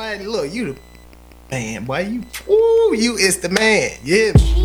boy. Look, you the man, boy. You is the man. Yeah.